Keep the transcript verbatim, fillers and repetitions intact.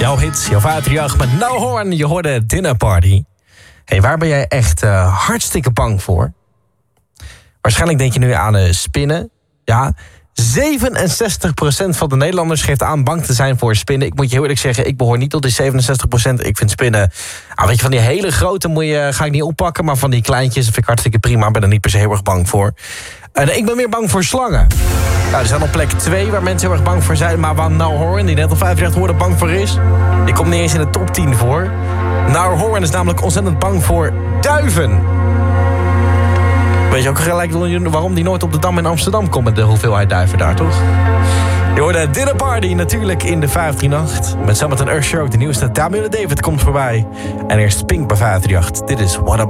Jouw hits, jouw vijfhonderdachttien met No Horn. Je hoorde Dinner Party. Hey, waar ben jij echt uh, hartstikke bang voor? Waarschijnlijk denk je nu aan uh, spinnen. Ja, zevenenzestig procent van de Nederlanders geeft aan bang te zijn voor spinnen. Ik moet je heel eerlijk zeggen, ik behoor niet tot die zevenenzestig procent. Ik vind spinnen, ah, weet je, van die hele grote moet je, ga ik niet oppakken. Maar van die kleintjes vind ik hartstikke prima. Ik ben er niet per se heel erg bang voor. Uh, ik ben meer bang voor slangen. Nou, er zijn op plek twee waar mensen heel erg bang voor zijn. Maar waar No Horn, die net op vijfendertig woorden bang voor is, die komt niet eens in de top tien voor. No Horn is namelijk ontzettend bang voor duiven. Weet je ook gelijk waarom die nooit op de Dam in Amsterdam komt met de hoeveelheid duiven daar, toch? Je hoorde Dinner Party natuurlijk in de vijfhonderdachttien. Met zometeen Usher ook de nieuwste. Damian David komt voorbij. En eerst Pink bij vijfhonderdachttien. Dit is What About